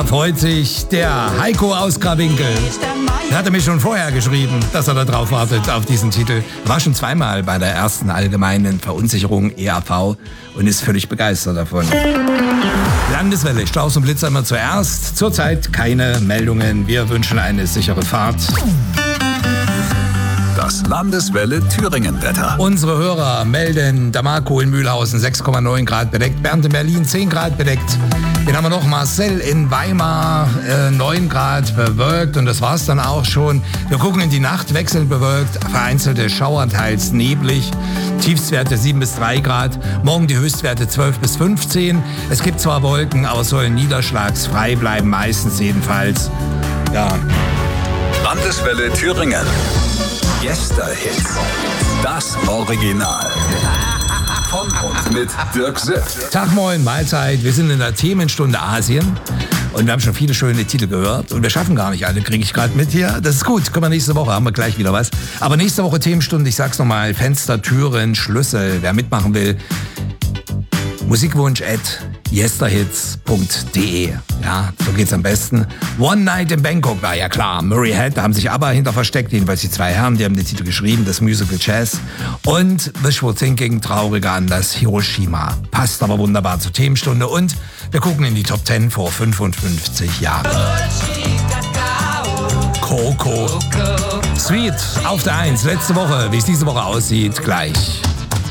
Da freut sich der Heiko aus Grawinkel. Er hatte mir schon vorher geschrieben, dass er da drauf wartet, auf diesen Titel. War schon zweimal bei der ersten allgemeinen Verunsicherung EAV und ist völlig begeistert davon. Landeswelle, Strauß und Blitzer immer zuerst. Zurzeit keine Meldungen. Wir wünschen eine sichere Fahrt. Das Landeswelle Thüringen-Wetter. Unsere Hörer melden, der Marco in Mühlhausen 6,9 Grad bedeckt, Bernd in Berlin 10 Grad bedeckt. Dann haben wir noch Marcel in Weimar 9 Grad bewölkt und das war's dann auch schon. Wir gucken in die Nacht, wechselnd bewölkt, vereinzelte Schauer, teils neblig. Tiefstwerte 7 bis 3 Grad, morgen die Höchstwerte 12 bis 15. Es gibt zwar Wolken, aber sollen niederschlagsfrei bleiben, meistens jedenfalls. Ja. Landeswelle Thüringen. Yesterhits. Das Original. Von und mit Dirk Sipp. Tag, moin, Mahlzeit. Wir sind in der Themenstunde Asien und wir haben schon viele schöne Titel gehört und wir schaffen gar nicht alle, kriege ich gerade mit hier. Das ist gut, können wir nächste Woche, haben wir gleich wieder was. Aber nächste Woche Themenstunde, ich sag's nochmal, Fenster, Türen, Schlüssel, wer mitmachen will, musikwunsch@yesterhits.de. Ja, so geht's am besten. One Night in Bangkok war ja klar. Murray Head, da haben sich aber hinter versteckt, jedenfalls die zwei Herren, die haben den Titel geschrieben, das Musical Jazz. Und Wishful Thinking, trauriger Anlass, Hiroshima. Passt aber wunderbar zur Themenstunde und wir gucken in die Top 10 vor 55 Jahren. Coco. Sweet auf der 1. Letzte Woche, wie es diese Woche aussieht, gleich.